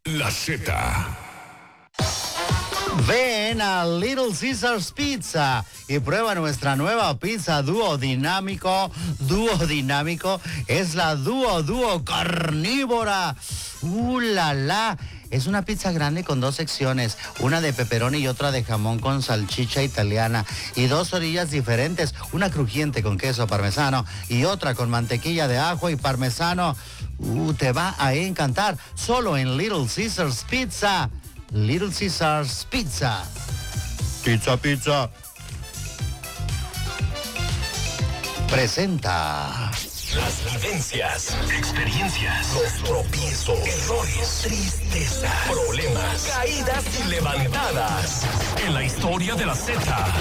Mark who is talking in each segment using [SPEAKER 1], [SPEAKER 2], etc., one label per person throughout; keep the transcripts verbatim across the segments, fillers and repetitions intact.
[SPEAKER 1] La Z.
[SPEAKER 2] Ven a Little Caesars Pizza y prueba nuestra nueva pizza dúo dinámico. Dúo dinámico es la dúo dúo carnívora. ¡Uh, la, la! Es una pizza grande con dos secciones, una de pepperoni y otra de jamón con salchicha italiana y dos orillas diferentes, una crujiente con queso parmesano y otra con mantequilla de ajo y parmesano. Uh, te va a encantar, solo en Little Caesars Pizza. Little Caesars Pizza. Pizza, pizza. Presenta.
[SPEAKER 1] Las vivencias, experiencias, los tropiezos, errores, tristeza, problemas, caídas y levantadas. En la historia de la Z.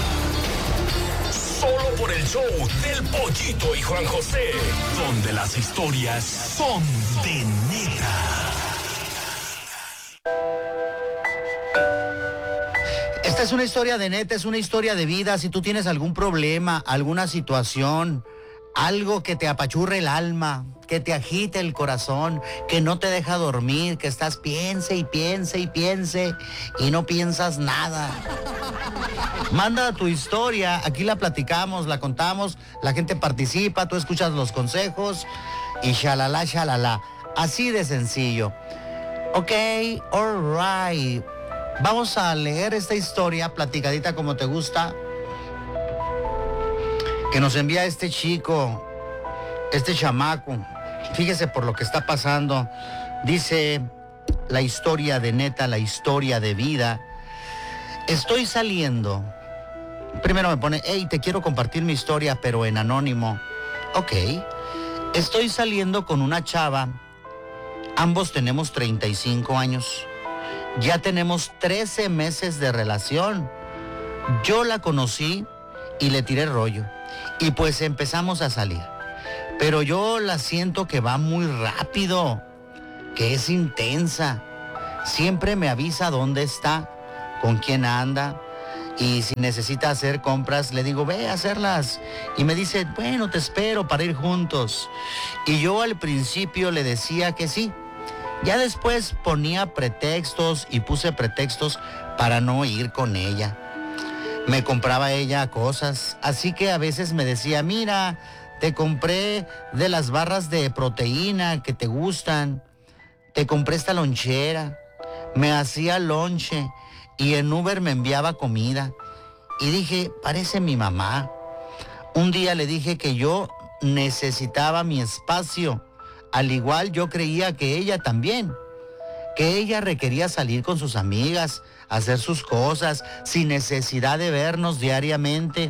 [SPEAKER 1] Solo por el show del Pollito y Juan José, donde las historias son de neta.
[SPEAKER 2] Esta es una historia de neta, es una historia de vida. Si tú tienes algún problema, alguna situación, algo que te apachurre el alma, que te agite el corazón, que no te deja dormir, que estás piense y piense y piense y no piensas nada. Manda tu historia, aquí la platicamos, la contamos, la gente participa, tú escuchas los consejos y shalala, shalala. Así de sencillo. Ok, all right. Vamos a leer esta historia platicadita como te gusta, que nos envía este chico, este chamaco. Fíjese por lo que está pasando. Dice la historia de neta, la historia de vida. Estoy saliendo. Primero me pone, hey, te quiero compartir mi historia, pero en anónimo. Ok. Estoy saliendo con una chava. Ambos tenemos treinta y cinco años. Ya tenemos trece meses de relación. Yo la conocí y le tiré rollo. Y pues empezamos a salir. Pero yo la siento que va muy rápido, que es intensa. Siempre me avisa dónde está, con quién anda. Y si necesita hacer compras, le digo, ve a hacerlas. Y me dice, bueno, te espero para ir juntos. Y yo al principio le decía que sí. Ya después ponía pretextos y puse pretextos para no ir con ella. Me compraba ella cosas, así que a veces me decía, mira, te compré de las barras de proteína que te gustan, te compré esta lonchera, me hacía lonche y en Uber me enviaba comida. Y dije, parece mi mamá. Un día le dije que yo necesitaba mi espacio. Al igual yo creía que ella también, que ella requería salir con sus amigas, hacer sus cosas, sin necesidad de vernos diariamente.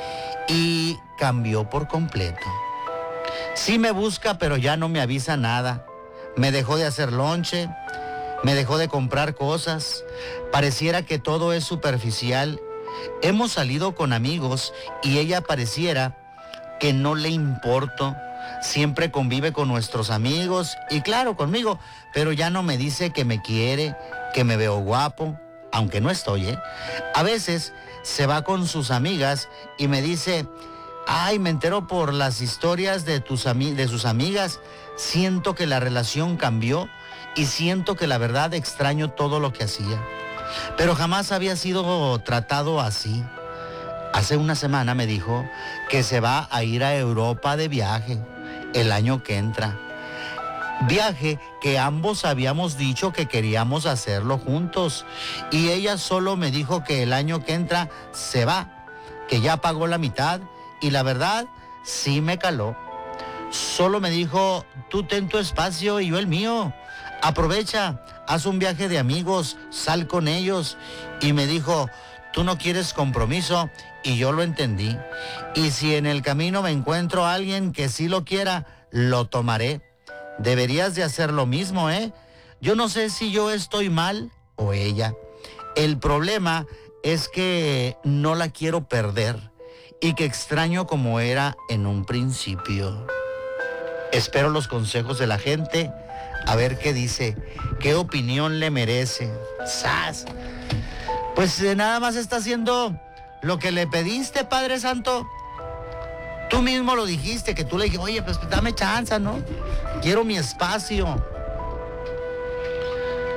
[SPEAKER 2] Y cambió por completo. Sí me busca, pero ya no me avisa nada. Me dejó de hacer lonche, me dejó de comprar cosas. Pareciera que todo es superficial. Hemos salido con amigos y ella pareciera que no le importo. Siempre convive con nuestros amigos y claro, conmigo, pero ya no me dice que me quiere, que me veo guapo, aunque no estoy, ¿eh? A veces se va con sus amigas y me dice, ay, me entero por las historias de, tus ami- de sus amigas, siento que la relación cambió y siento que la verdad extraño todo lo que hacía. Pero jamás había sido tratado así. Hace una semana me dijo que se va a ir a Europa de viaje el año que entra. Viaje que ambos habíamos dicho que queríamos hacerlo juntos. Y ella solo me dijo que el año que entra se va, que ya pagó la mitad y la verdad sí me caló. Solo me dijo, tú ten tu espacio y yo el mío. Aprovecha, haz un viaje de amigos, sal con ellos. Y me dijo, tú no quieres compromiso y yo lo entendí. Y si en el camino me encuentro a alguien que sí lo quiera, lo tomaré. Deberías de hacer lo mismo, ¿eh? Yo no sé si yo estoy mal o ella. El problema es que no la quiero perder y que extraño como era en un principio. Espero los consejos de la gente, a ver qué dice, qué opinión le merece. ¡Sas! Pues eh, nada más está haciendo lo que le pediste, Padre Santo. Tú mismo lo dijiste, que tú le dijiste, oye, pues dame chance, ¿no? Quiero mi espacio.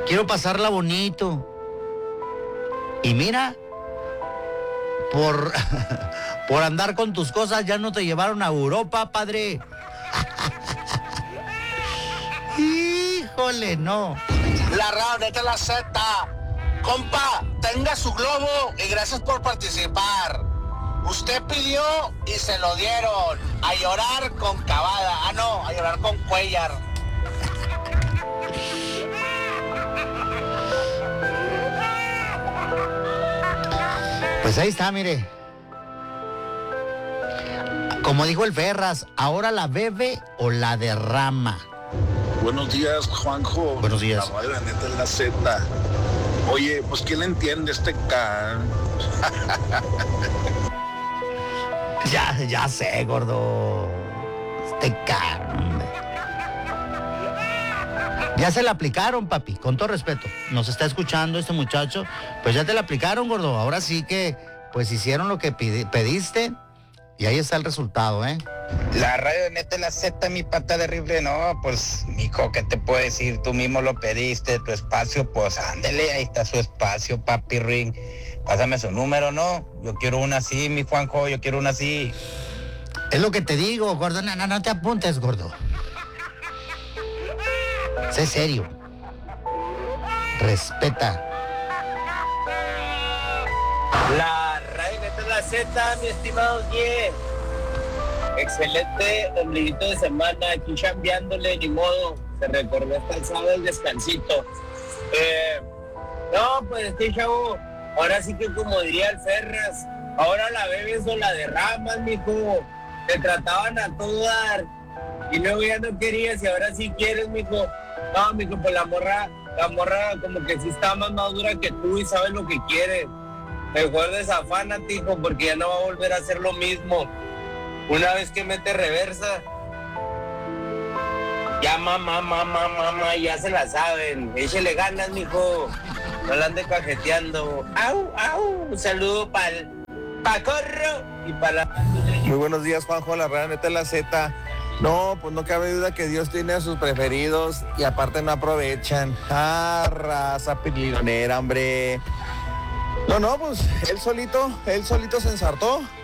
[SPEAKER 2] quiero pasarla bonito. Y mira, por, por andar con tus cosas ya no te llevaron a Europa, padre. Híjole, no.
[SPEAKER 3] La radio de la Z. Compa, tenga su globo y gracias por participar. Usted pidió y se lo dieron. A llorar con Cavada. Ah, no, a llorar con Cuellar.
[SPEAKER 2] Pues ahí está, mire. Como dijo el Ferras, ahora la bebe o la derrama.
[SPEAKER 4] Buenos días, Juanjo.
[SPEAKER 2] Buenos días.
[SPEAKER 4] La radio de neta en la Z. Oye, pues ¿quién le entiende este can?
[SPEAKER 2] Ya, ya sé, gordo. Este carne. Ya se la aplicaron, papi, con todo respeto. Nos está escuchando este muchacho. Pues ya te la aplicaron, gordo. Ahora sí que, pues hicieron lo que pidi- pediste y ahí está el resultado, ¿eh?
[SPEAKER 5] La radio de neta la Z, mi pata de rifle, no, pues, mijo, ¿qué te puedo decir? Tú mismo lo pediste, tu espacio, pues, ándele, ahí está su espacio, papi Ring. Pásame su número, ¿no? Yo quiero una así, mi Juanjo, yo quiero una así.
[SPEAKER 2] Es lo que te digo, gordo. No, no, no te apuntes, gordo. Sé serio. Respeta.
[SPEAKER 6] La radio neta la Z, mi estimado diez. Excelente ombliguito de semana, aquí chambeándole, ni modo. Se recordó hasta el sábado el descansito. Eh, no, pues este chavo, ahora sí que como diría el Ferras, ahora la bebes o la derramas, mijo. Te trataban a todo dar y luego ya no querías y ahora sí quieres, mijo. No, mijo, pues la morra, la morra como que sí está más madura que tú y sabe lo que quiere. Mejor desafánate, hijo, porque ya no va a volver a hacer lo mismo. Una vez que mete reversa, ya mamá, mamá, mamá, ya se la saben. Échele ganas, mijo. No la ande cajeteando. Au, au. Un saludo para el Pacorro y para la...
[SPEAKER 7] Muy buenos días, Juanjo, la radio neta la Z. No, pues no cabe duda que Dios tiene a sus preferidos y aparte no aprovechan. Ah, raza pilonera, hombre. No, no, pues él solito, él solito se ensartó.